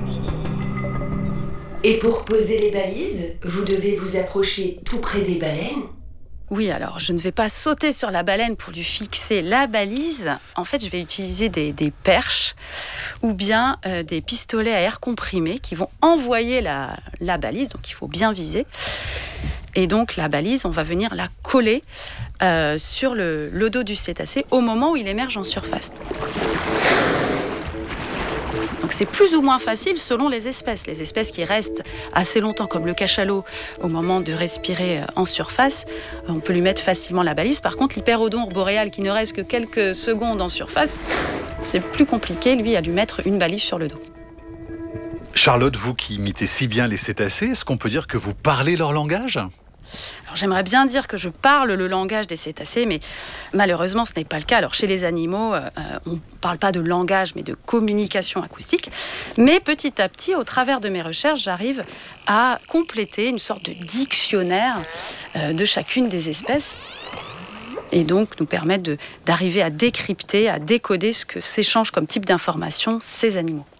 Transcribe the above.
Et pour poser les balises, vous devez vous approcher tout près des baleines? Oui, alors je ne vais pas sauter sur la baleine pour lui fixer la balise. En fait, je vais utiliser des perches ou bien des pistolets à air comprimé qui vont envoyer la balise, donc il faut bien viser. Et donc la balise, on va venir la coller sur le dos du cétacé au moment où il émerge en surface. Donc c'est plus ou moins facile selon les espèces. Les espèces qui restent assez longtemps, comme le cachalot, au moment de respirer en surface, on peut lui mettre facilement la balise. Par contre, l'hyperodon boréal qui ne reste que quelques secondes en surface, c'est plus compliqué, lui, à lui mettre une balise sur le dos. Charlotte, vous qui imitez si bien les cétacés, est-ce qu'on peut dire que vous parlez leur langage ? Alors, j'aimerais bien dire que je parle le langage des cétacés, mais malheureusement, ce n'est pas le cas. Alors, chez les animaux, on ne parle pas de langage, mais de communication acoustique. Mais petit à petit, au travers de mes recherches, j'arrive à compléter une sorte de dictionnaire de chacune des espèces. Et donc, nous permettre d'arriver à décrypter, à décoder ce que s'échangent comme type d'information ces animaux.